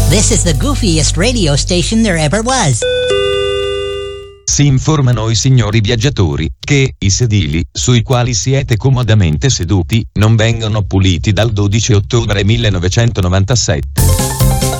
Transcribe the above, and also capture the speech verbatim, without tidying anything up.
This is the goofiest radio station there ever was. Si informano i signori viaggiatori che i sedili sui quali siete comodamente seduti non vengono puliti dal dodici ottobre millenovecentonovantasette.